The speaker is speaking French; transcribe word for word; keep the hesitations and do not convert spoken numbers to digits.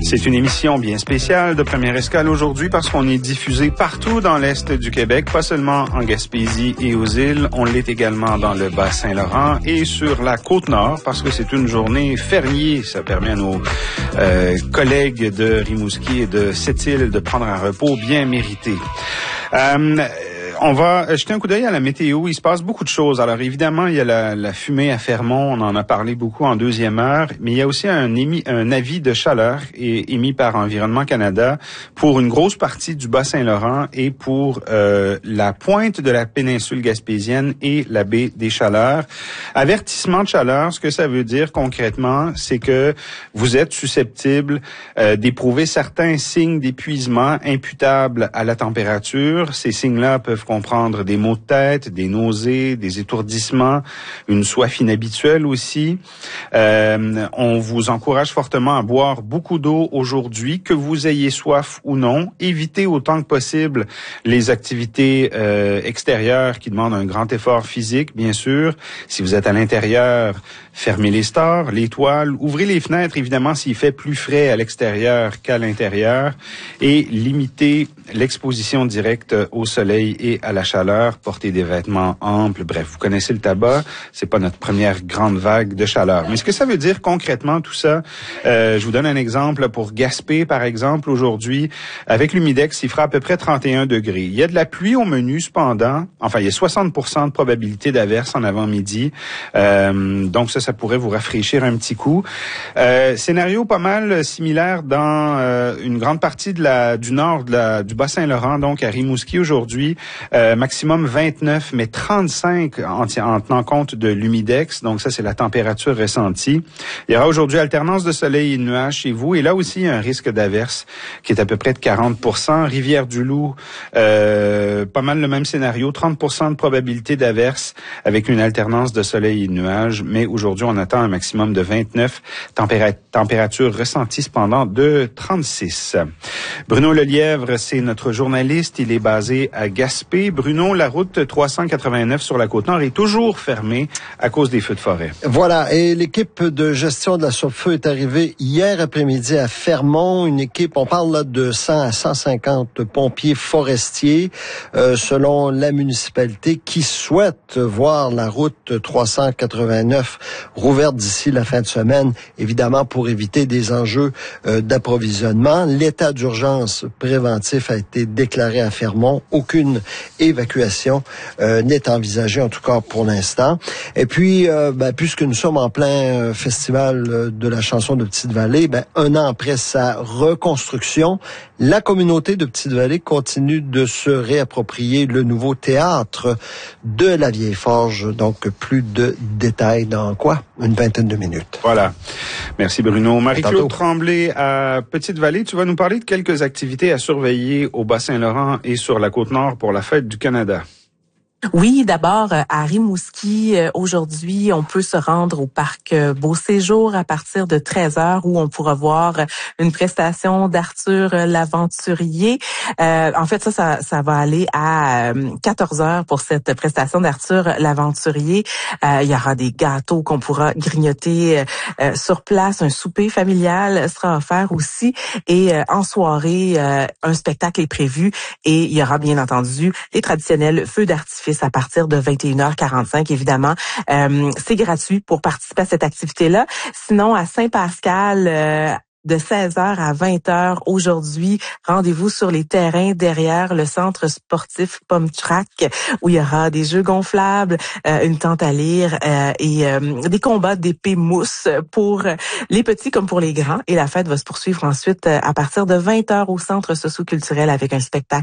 C'est une émission bien spéciale de Première Escale aujourd'hui parce qu'on est diffusé partout dans l'Est du Québec, pas seulement en Gaspésie et aux îles, on l'est également dans le Bas-Saint-Laurent et sur la Côte-Nord parce que c'est une journée fériée. Ça permet à nos euh, collègues de Rimouski et de Sept-Îles de prendre un repos bien mérité. Euh, On va jeter un coup d'œil à la météo. Il se passe beaucoup de choses. Alors évidemment, il y a la, la fumée à Fermont. On en a parlé beaucoup en deuxième heure. Mais il y a aussi un, émis, un avis de chaleur émis par Environnement Canada pour une grosse partie du Bas-Saint-Laurent et pour euh, la pointe de la péninsule gaspésienne et la baie des Chaleurs. Avertissement de chaleur, ce que ça veut dire concrètement, c'est que vous êtes susceptible euh, d'éprouver certains signes d'épuisement imputables à la température. Ces signes-là peuvent comprendre des maux de tête, des nausées, des étourdissements, une soif inhabituelle aussi. Euh, on vous encourage fortement à boire beaucoup d'eau aujourd'hui, que vous ayez soif ou non. Évitez autant que possible les activités euh, extérieures qui demandent un grand effort physique, bien sûr. Si vous êtes à l'intérieur, fermez les stores, les toiles, ouvrez les fenêtres, évidemment, s'il fait plus frais à l'extérieur qu'à l'intérieur, et limitez l'exposition directe au soleil et à la chaleur, portez des vêtements amples. Bref, vous connaissez le tabac, c'est pas notre première grande vague de chaleur. Mais ce que ça veut dire concrètement tout ça, euh, je vous donne un exemple pour Gaspé, par exemple, aujourd'hui, avec l'humidex, il fera à peu près trente et un degrés. Il y a de la pluie au menu cependant, enfin il y a soixante pour cent de probabilité d'averse en avant-midi, euh, donc ça, ça pourrait vous rafraîchir un petit coup. Euh, scénario pas mal similaire dans euh, une grande partie de la du nord de la, du Bas-Saint-Laurent, donc à Rimouski aujourd'hui. Euh, maximum vingt-neuf, mais trente-cinq en, en tenant compte de l'humidex. Donc ça, c'est la température ressentie. Il y aura aujourd'hui alternance de soleil et de nuages chez vous. Et là aussi, il y a un risque d'averse qui est à peu près de quarante pour cent. Rivière-du-Loup, euh, pas mal le même scénario. trente pour cent de probabilité d'averse avec une alternance de soleil et de nuages. Mais aujourd'hui, on attend un maximum de vingt-neuf. Tempéra- température ressentie cependant de trente-six. Bruno Lelièvre, c'est notre journaliste. Il est basé à Gaspé. Bruno, la route trois cent quatre-vingt-neuf sur la Côte-Nord est toujours fermée à cause des feux de forêt. Voilà, et l'équipe de gestion de la Sopfeu est arrivée hier après-midi à Fermont. Une équipe, on parle là de cent à cent cinquante pompiers forestiers, euh, selon la municipalité, qui souhaite voir la route trois cent quatre-vingt-neuf rouverte d'ici la fin de semaine, évidemment pour éviter des enjeux euh, d'approvisionnement. L'état d'urgence préventif a été déclaré à Fermont. Aucune évacuation euh, n'est envisagée, en tout cas pour l'instant. Et puis, euh, ben, puisque nous sommes en plein euh, festival euh, de la chanson de Petite-Vallée, ben, un an après sa reconstruction, la communauté de Petite-Vallée continue de se réapproprier le nouveau théâtre de la Vieille Forge. Donc, plus de détails dans quoi? Une vingtaine de minutes. Voilà. Merci Bruno. Marie-Claude Tremblay à Petite-Vallée, tu vas nous parler de quelques activités à surveiller au Bas-Saint-Laurent et sur la Côte-Nord pour la fête du Canada. Oui, d'abord, à Rimouski, aujourd'hui, on peut se rendre au parc Beau Séjour à partir de treize heures où on pourra voir une prestation d'Arthur l'Aventurier. Euh, en fait, ça, ça, ça va aller à quatorze heures pour cette prestation d'Arthur l'Aventurier. Euh, il y aura des gâteaux qu'on pourra grignoter euh, sur place. Un souper familial sera offert aussi. Et euh, en soirée, euh, un spectacle est prévu et il y aura bien entendu les traditionnels feux d'artifice à partir de vingt et une heures quarante-cinq, évidemment. Euh, c'est gratuit pour participer à cette activité-là. Sinon, à Saint-Pascal, euh, de seize heures à vingt heures aujourd'hui, rendez-vous sur les terrains derrière le centre sportif Pomme Track où il y aura des jeux gonflables, euh, une tente à lire euh, et euh, des combats d'épée mousse pour les petits comme pour les grands. Et la fête va se poursuivre ensuite à partir de vingt heures au centre socio-culturel avec un spectacle